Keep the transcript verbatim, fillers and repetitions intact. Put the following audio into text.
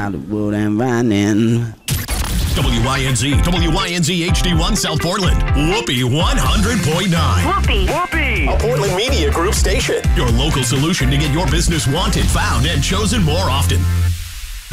Hollywood and Vining. W Y N Z, W Y N Z H D one South Portland, Whoopee one hundred point nine. Whoopee. Whoopee. A Portland Media Group station. Your local solution to get your business wanted, found, and chosen more often.